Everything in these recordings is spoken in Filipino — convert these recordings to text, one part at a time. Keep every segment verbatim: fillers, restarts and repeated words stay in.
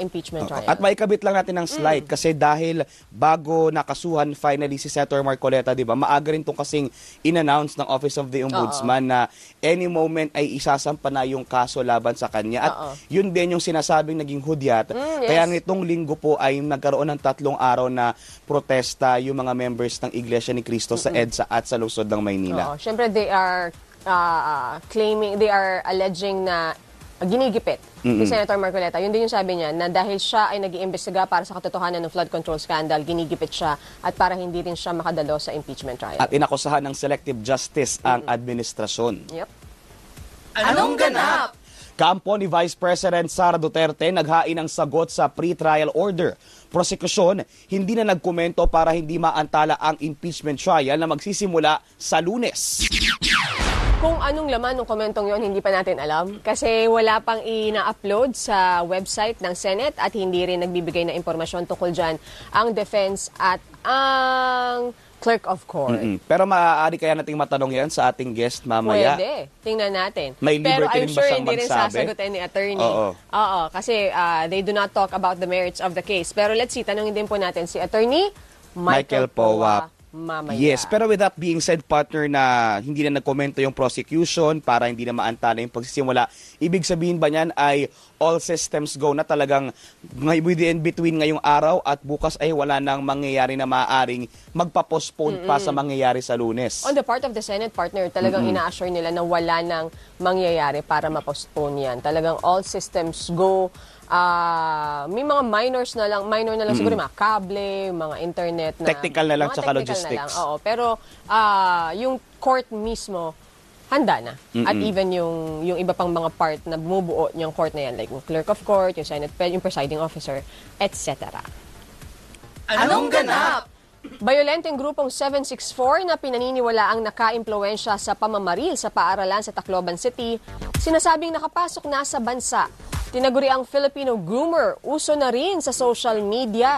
impeachment trial. At maikabit lang natin ng slide mm. kasi dahil bago nakasuhan finally si Senator Marcoleta, di ba, maaga rin itong kasing in-announce ng Office of the Ombudsman Oo. na any moment ay isasampa na yung kaso laban sa kanya. At Oo. yun din yung sinasabing naging hudyat. Mm, yes. Kaya nitong linggo po ay nagkaroon ng tatlong araw na protesta yung mga members ng Iglesia ni Cristo mm-mm. sa EDSA at sa lungsod ng Maynila. Oo. Siyempre, they are uh, claiming, they are alleging na ginigipit mm-hmm. ni Senator Marcoleta. Yun din yung sabi niya, na dahil siya ay nag-iimbestiga para sa katotohanan ng flood control scandal, ginigipit siya at para hindi rin siya makadalo sa impeachment trial. At inakusahan ng selective justice ang mm-hmm. administrasyon. Yep. Anong ganap? Kampo ni Vice President Sara Duterte naghain ng sagot sa pre-trial order. Prosekusyon, hindi na nagkomento para hindi maantala ang impeachment trial na magsisimula sa Lunes. Kung anong laman ng komentong yon hindi pa natin alam kasi wala pang ina-upload sa website ng Senate at hindi rin nagbibigay ng impormasyon tungkol dyan ang defense at ang clerk of court. Mm-mm. Pero maaari kaya nating matanong yan sa ating guest mamaya. Pwede. Tingnan natin. May Pero liberty I'm rin sure ba siyang hindi rin magsabi? sasagutin ni attorney. Oo. Oo. Kasi uh, they do not talk about the merits of the case. Pero let's see, tanongin din po natin si attorney Michael, Michael Powa. Mamaya. Yes, pero with that being said, partner, na hindi na nagkomento yung prosecution para hindi na maantala yung pagsisimula, ibig sabihin ba niyan ay all systems go na talagang within between ngayong araw at bukas ay wala nang mangyayari na maaaring magpa-postpone Mm-mm. pa sa mangyayari sa Lunes? On the part of the Senate, partner, talagang Mm-mm. ina-assure nila na wala nang mangyayari para ma-postpone yan. Talagang all systems go. Uh, may mga minors na lang, minor na lang mm-hmm. siguro, mga kable, mga internet na... Technical na lang, tsaka logistics. Oo, pero uh, yung court mismo, handa na. Mm-hmm. At even yung yung iba pang mga part na bumubuo yung court na yan, like yung clerk of court, yung Senate, yung presiding officer, et cetera. Anong ganap? Bayolenteng grupong seven six four na pinaniniwala ang naka-impluwensya sa pamamaril sa paaralan sa Tacloban City, sinasabing nakapasok na sa bansa. Tinaguri ang Filipino groomer, uso na rin sa social media.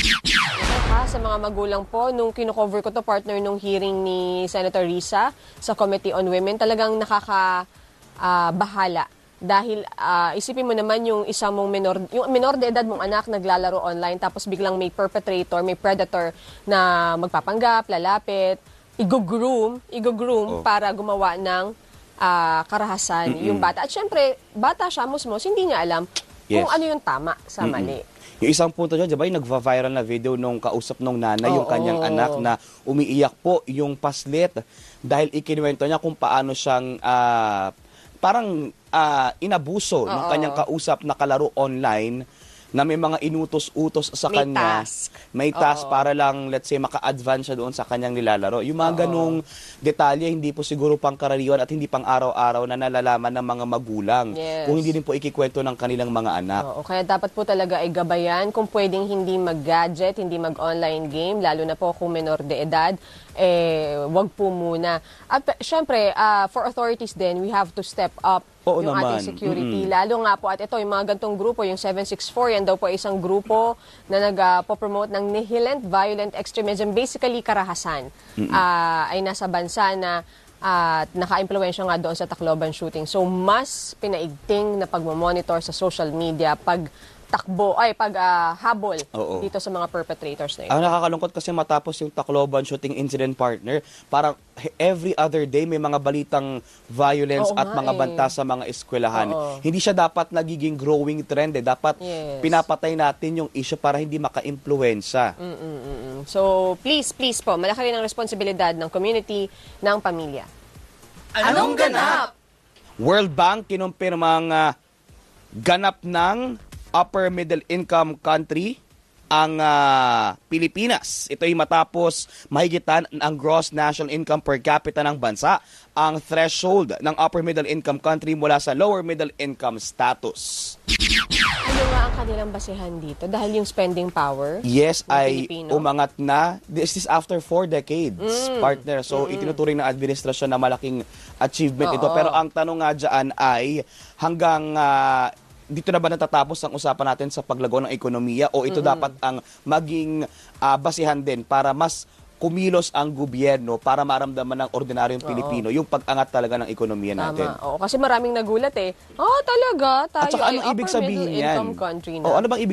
Ha, sa mga magulang po, nung kino-cover ko to partner nung hearing ni Senator Risa sa Committee on Women, talagang nakakabahala. Uh, Dahil uh, isipin mo naman yung isang mong minor, yung minor de edad mong anak naglalaro online tapos biglang may perpetrator, may predator na magpapanggap, lalapit, igo-groom, igo-groom oh. para gumawa ng Uh, karahasan Mm-mm. yung bata. At syempre, bata siya, musmos, hindi niya alam yes. kung ano yung tama sa Mm-mm. mali. Yung isang punto dyan, diba, yung nagva-viral na video nung kausap nung nanay, oh, yung kanyang oh. anak na umiiyak po yung paslit dahil ikinuwento niya kung paano siyang uh, parang uh, inabuso oh, ng kanyang kausap na kalaro online na may mga inutos-utos sa may kanya. Task. May task. Oo. Para lang, let's say, maka-advance siya doon sa kanyang nilalaro. Yung mga ganong detalye, hindi po siguro pang karaniwan at hindi pang araw-araw na nalalaman ng mga magulang. Yes. Kung hindi din po ikikwento ng kanilang mga anak. Oo. Kaya dapat po talaga ay gabayan kung pwedeng hindi mag-gadget, hindi mag-online game, lalo na po kung menor de edad, eh, wag po muna. At syempre, uh, for authorities din, we have to step up Oo yung naman. ating security. Mm-hmm. Lalo nga po, at ito, yung mga gantong grupo, yung seven six four, yan daw po isang grupo na nag-promote uh, ng nihilent violent extremism, basically karahasan, mm-hmm. uh, ay nasa bansa na at uh, naka-impluwensya nga doon sa Tacloban shooting. So, mas pinaigting na pagmamonitor sa social media, pag takbo, ay pag uh, habol Oo. dito sa mga perpetrators na ito. Ang nakakalungkot kasi matapos yung Tacloban shooting incident, partner, parang every other day may mga balitang violence Oo at mga eh. banta sa mga eskwelahan. Oo. Hindi siya dapat nagiging growing trend eh. Dapat yes. pinapatay natin yung issue para hindi maka-impluwensya. Mm-mm-mm. So, please, please po, malaki rin ang responsibilidad ng community, ng pamilya. Anong ganap? World Bank kinumpirmang uh, ganap ng upper middle income country ang uh, Pilipinas. Ito ay matapos mahigitan ang gross national income per capita ng bansa, ang threshold ng upper middle income country mula sa lower middle income status. Ano nga ang kanilang basehan dito? Dahil yung spending power Yes, ay Pilipino? umangat na. This is after four decades, mm. partner. So, mm-hmm. itinuturing ng administrasyon na malaking achievement Oo. ito. Pero ang tanong nga dyan ay hanggang... Uh, dito na ba natatapos ang usapan natin sa paglago ng ekonomiya o ito mm-hmm. dapat ang maging uh, basihan din para mas kumilos ang gobyerno para maramdaman ng ordinaryong Pilipino yung pag-angat talaga ng ekonomiya natin. Tama. Oo, kasi maraming nagulat eh. Oh, talaga? Tayo At saka ay anong ibig upper sabihin middle yan? income country na. O, ano bang ibig